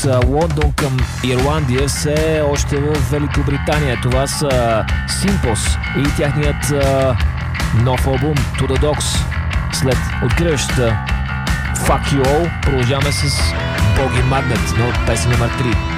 Лондон към Ирландия, все още в Великобритания. Това са Симпос и тяхният нов албум To The Dogs. След откриващата Fuck You All продължаваме с Боги Магнет, но песен номер 3.